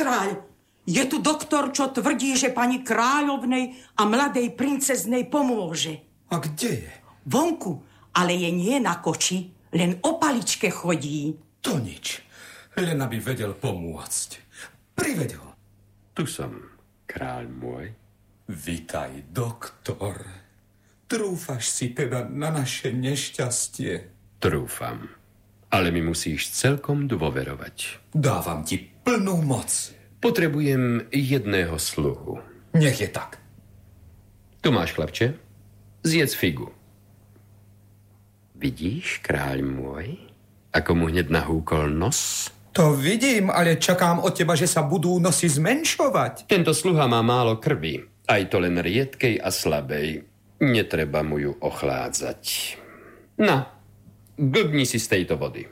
kráľ. Je tu doktor, čo tvrdí, že pani kráľovnej a mladej princeznej pomôže. A kde je? Vonku, ale je nie na koči, len o paličke chodí. To nič, len aby vedel pomôcť. Priveď ho. Tu som, kráľ môj. Vitaj, doktor. Trúfaš si teda na naše nešťastie? Trúfam, ale mi musíš celkom dôverovať. Dávam ti plnú moc. Potrebujem jedného sluhu. Nech je tak. Tu máš, chlapče, zjedz figu. Vidíš, kráľ môj, ako mu hneď nahúkol nos? To vidím, ale čakám od teba, že sa budú nosy zmenšovať. Tento sluha má málo krvi, aj to len riedkej a slabej. Netreba mu ju ochládzať. Na, glbni si z tejto vody.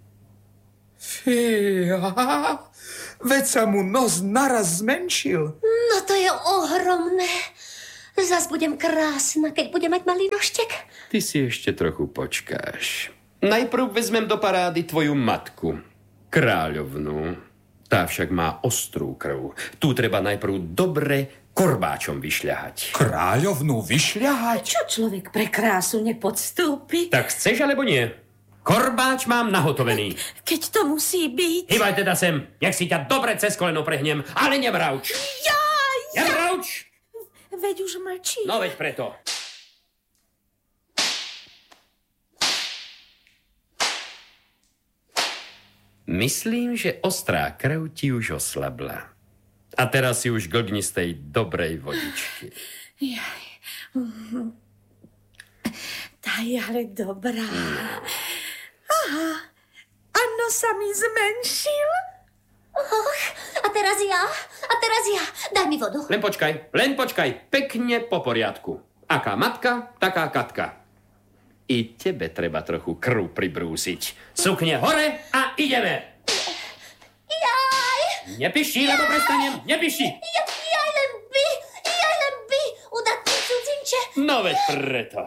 Fíha, veď sa mu nos naraz zmenšil. No to je ohromné. Zas budem krásna, keď budem mať malý nožtek. Ty si ešte trochu počkáš. Najprv vezmem do parády tvoju matku, kráľovnú. Tá však má ostrú krv. Tu treba najprv dobre korbáčom vyšľahať. Kráľovnú vyšľahať? Čo človek pre krásu nepodstúpi? Tak chceš, alebo nie? Korbáč mám nahotovený. Keď to musí byť. Hýbaj teda sem, nech si ťa dobre cez koleno prehnem, ale nevrauč. Nevrauč! Veď už mlčí. No veď preto. Myslím, že ostrá krv ti už oslabla. A teraz si už glgni z tej dobrej vodičky. Jaj. Tá je ale dobrá. Aha. A nos sa mi zmenšil. Och, a teraz ja. Daj mi vodu. Len počkaj. Pekne po poriadku. Aká matka, taká Katka. I tebe treba trochu krv pribrúsiť. Sukne hore a ideme. Jaj. Nepiši, lebo prestanem. Nepiši. Jaj len by. Udatný cudzinče. No veď preto.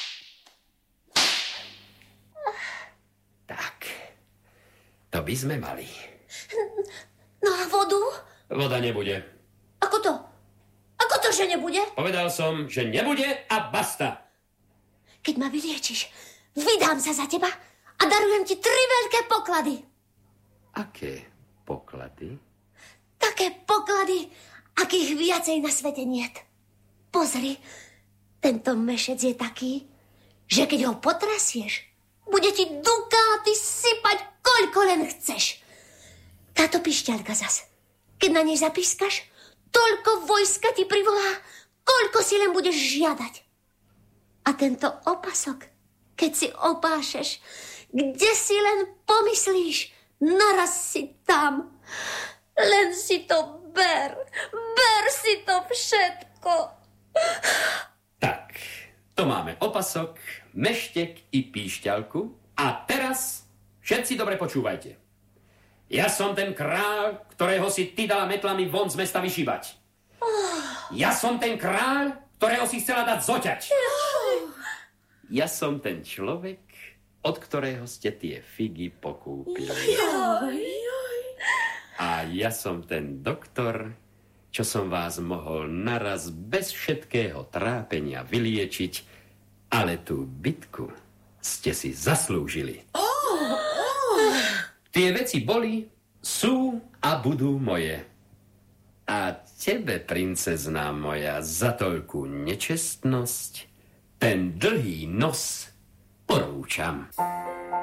Tak. To by sme mali. No a vodu? Voda nebude. Ako to, že nebude? Povedal som, že nebude a basta. Keď ma vyliečiš, vydám sa za teba a darujem ti 3 veľké poklady. Aké poklady? Také poklady, akých viacej na svete niet. Pozri, tento mešec je taký, že keď ho potrasieš, bude ti dukáty sypať, koľko len chceš. Táto pišťalka zas, keď na nej zapískaš, toľko vojska ti privolá, koľko si len budeš žiadať. A tento opasok, keď si opášeš, kde si len pomyslíš, naraz si tam. Len si to ber si to všetko. Tak, to máme opasok, meštek i píšťalku. A teraz všetci dobre počúvajte. Ja som ten kráľ, ktorého si ty dala metlami von z mesta vyšíbať. Ja som ten kráľ, ktorého si chcela dať zoťať. Ja som ten človek, od ktorého ste tie figy pokúpili. A ja som ten doktor, čo som vás mohol naraz bez všetkého trápenia vyliečiť, ale tú bitku ste si zaslúžili. Tie veci boli, sú a budú moje. A tebe, princezná moja, za toľkú nečestnosť ten dlhý nos porúčam.